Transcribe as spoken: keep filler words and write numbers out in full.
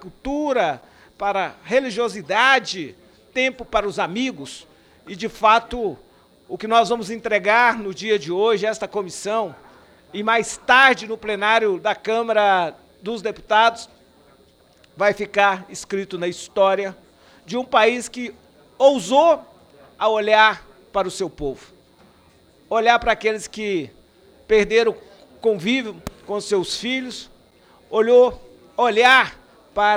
cultura, para a religiosidade, tempo para os amigos. E, de fato, o que nós vamos entregar no dia de hoje, esta comissão, e mais tarde no plenário da Câmara dos Deputados, vai ficar escrito na história de um país que ousou a olhar para o seu povo, olhar para aqueles que perderam convívio com seus filhos, olhou, olhar